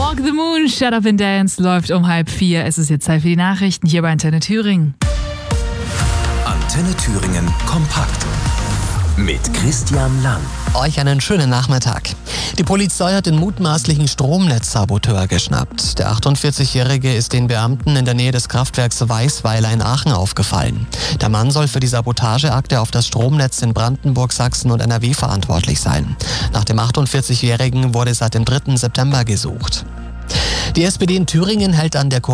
Walk the Moon, Shut Up and Dance läuft um 3:30. Es ist jetzt Zeit für die Nachrichten hier bei Antenne Thüringen. Antenne Thüringen kompakt mit Christian Lang. Euch einen schönen Nachmittag. Die Polizei hat den mutmaßlichen Stromnetzsaboteur geschnappt. Der 48-Jährige ist den Beamten in der Nähe des Kraftwerks Weißweiler in Aachen aufgefallen. Der Mann soll für die Sabotageakte auf das Stromnetz in Brandenburg, Sachsen und NRW verantwortlich sein. Nach dem 48-Jährigen wurde seit dem 3. September gesucht. Die SPD in Thüringen hält an der